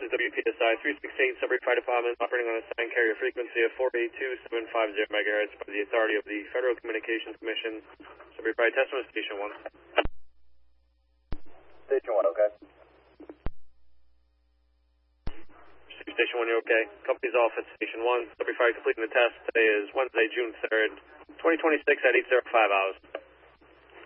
is WPSI 368, Sudbury Fire Department, operating on a assigned carrier frequency of 482.750 MHz by the authority of the Federal Communications Commission. Sudbury Fire Test Station 1. Station 1, okay. Station 1, you're okay. Company's off at Station 1. Sudbury Fire completing the test. Today is Wednesday, June 3rd, 2026 at 8:05 hours.